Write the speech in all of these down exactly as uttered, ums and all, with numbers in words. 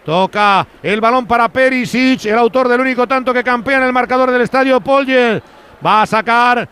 Toca el balón para Perisic, el autor del único tanto que campea en el marcador del estadio Polje. Va a sacar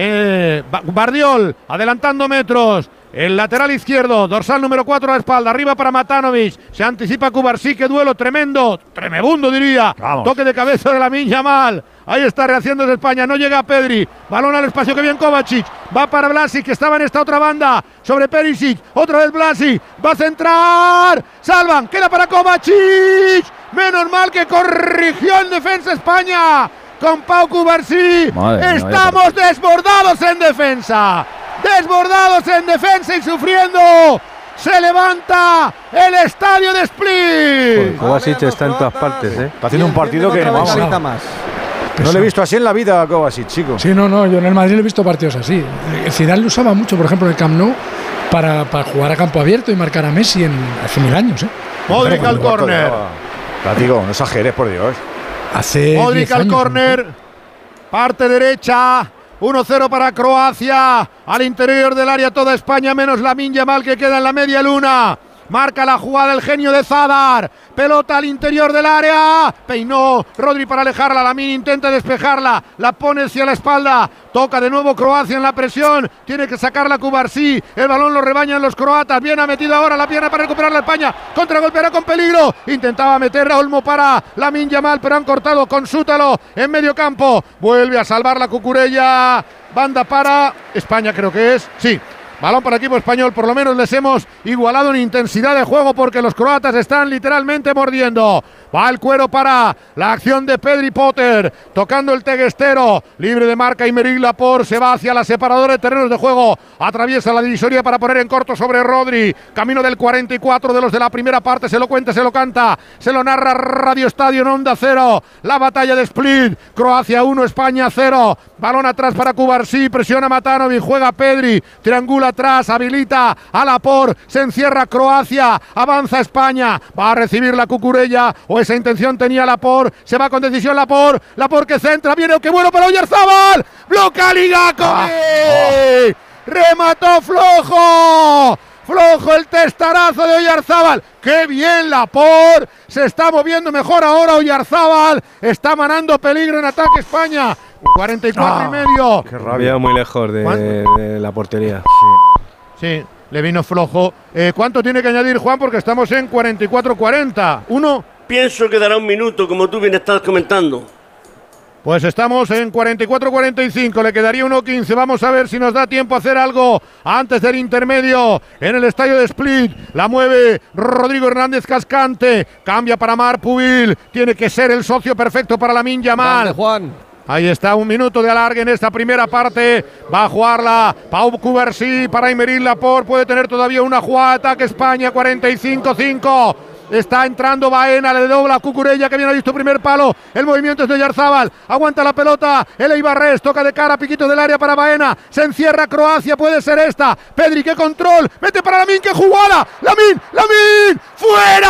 eh, Bardiol, adelantando metros. El lateral izquierdo, dorsal número cuatro a la espalda, arriba para Matanovic. Se anticipa Cubarsí, qué duelo tremendo, tremebundo diría. Vamos. Toque de cabeza de Lamine Yamal. Ahí está rehaciéndose España, no llega Pedri. Balón al espacio, que bien Kovacic. Va para Vlasic, que estaba en esta otra banda. Sobre Perisic, otra vez Vlasic. Va a centrar. Salvan, queda para Kovacic. Menos mal que corrigió en defensa España. Con Pau Cubarsí. Estamos no, desbordados en defensa. Desbordados en defensa y sufriendo. Se levanta el estadio de Split. Kovacic está en todas partes, ¿eh? Está haciendo un partido que vamos, no, más. No le he visto así en la vida a Kovacic, chico. Sí, no, no, yo en el Madrid le he visto partidos así. Zidane lo usaba mucho, por ejemplo, en el Camp Nou para, para jugar a campo abierto y marcar a Messi en, hace mil años, ¿eh? Modric al córner. Platico, no exageres, por Dios. Hace Modric al córner. Parte derecha. uno cero para Croacia. Al interior del área toda España, menos Lamine Yamal, que queda en la media luna. Marca la jugada el genio de Zadar. Pelota al interior del área. Peinó Rodri para alejarla. Lamine intenta despejarla. La pone hacia la espalda. Toca de nuevo Croacia en la presión. Tiene que sacarla Cubarsí. El balón lo rebañan los croatas. Bien ha metido ahora la pierna para recuperarla España. Contragolpeará con peligro. Intentaba meter a Olmo para Lamine Yamal, pero han cortado con Sútalo en medio campo. Vuelve a salvar la Cucurella. Banda para España, creo que es. Sí. Balón para el equipo español, por lo menos les hemos igualado en intensidad de juego porque los croatas están literalmente mordiendo. Va el cuero para la acción de Pedri Potter, tocando el teguestero, libre de marca Aymeric Laporte, se va hacia la separadora de terrenos de juego, atraviesa la divisoria para poner en corto sobre Rodri, camino del cuarenta y cuatro de los de la primera parte, se lo cuenta, se lo canta, se lo narra Radio Estadio en Onda Cero, la batalla de Split, Croacia uno, España cero, balón atrás para Cubarsí, presiona Matanovic, juega Pedri, triangula atrás, habilita a Laporte, se encierra Croacia, avanza España, va a recibir la Cucurella, o esa intención tenía Laporte, se va con decisión Laporte, Laporte que centra, viene, qué bueno para Oyarzabal, bloquea Ligakovic, ah, oh. Remató flojo, flojo el testarazo de Oyarzabal, qué bien Laporte, se está moviendo mejor ahora Oyarzabal, está manando peligro en ataque España, cuarenta y cuatro ah, y medio. Qué rabia, muy lejos de, de la portería. Sí, sí, le vino flojo. Eh, ¿Cuánto tiene que añadir Juan? Porque estamos en cuarenta y cuatro cuarenta. ¿Uno? Pienso que dará un minuto, como tú bien estás comentando. Pues estamos en cuarenta y cuatro cuarenta y cinco, le quedaría uno quince. Vamos a ver si nos da tiempo a hacer algo antes del intermedio en el estadio de Split. La mueve Rodrigo Hernández Cascante, cambia para Marc Pubil. Tiene que ser el socio perfecto para Lamine Yamal. Grande, Juan. Ahí está, un minuto de alargue en esta primera parte. Va a jugarla Pau Cubarsí para Aymeric Laporte. Puede tener todavía una jugada de ataque España, cuarenta y cinco cinco. Está entrando Baena, le dobla a Cucurella, que bien ha visto primer palo. El movimiento es de Oyarzabal. Aguanta la pelota. El Eibarres toca de cara, piquito del área para Baena. Se encierra Croacia, puede ser esta. Pedri, qué control. Mete para Lamine, qué jugada. Lamine, Lamine. ¡Fuera!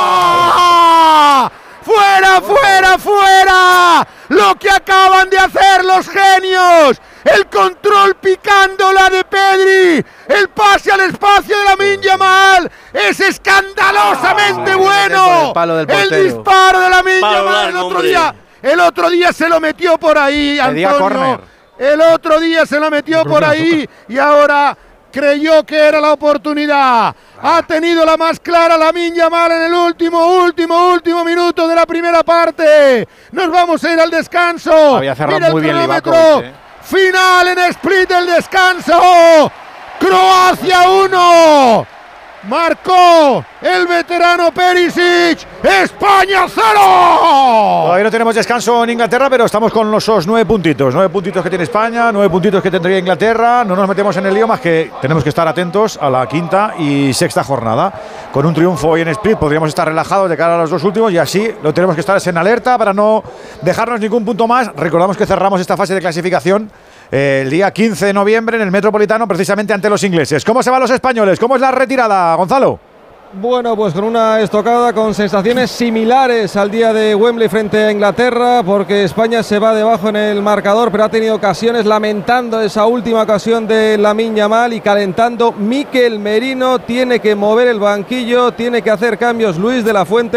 ¡No! ¡Fuera, fuera, fuera! Lo que acaban de hacer los genios. El control picándola de Pedri. El pase al espacio de Lamine Yamal. Es escandalosamente oh, bueno. El, palo del el disparo de Lamine Yamal el otro día. El otro día se lo metió por ahí, Antonio. El otro día se lo metió por ahí y ahora creyó que era la oportunidad. Ha tenido la más clara Lamine Yamal en el último, último, último minuto de la primera parte. Nos vamos a ir al descanso. Había cerrado muy bien Livakovic, eh. Final en Split del descanso. Croacia uno. Marcó el veterano Perisic. España cero. Todavía no tenemos descanso en Inglaterra, pero estamos con los nueve puntitos. Nueve puntitos que tiene España, nueve puntitos que tendría Inglaterra. No nos metemos en el lío, más que tenemos que estar atentos a la quinta y sexta jornada. Con un triunfo hoy en Split podríamos estar relajados de cara a los dos últimos y así lo tenemos que estar en alerta para no dejarnos ningún punto más. Recordamos que cerramos esta fase de clasificación eh, el día quince de noviembre en el Metropolitano, precisamente ante los ingleses. ¿Cómo se van los españoles? ¿Cómo es la retirada, Gonzalo? Bueno, pues con una estocada con sensaciones similares al día de Wembley frente a Inglaterra, porque España se va debajo en el marcador, pero ha tenido ocasiones, lamentando esa última ocasión de Lamine Yamal y calentando Mikel Merino. Tiene que mover el banquillo, tiene que hacer cambios Luis de la Fuente.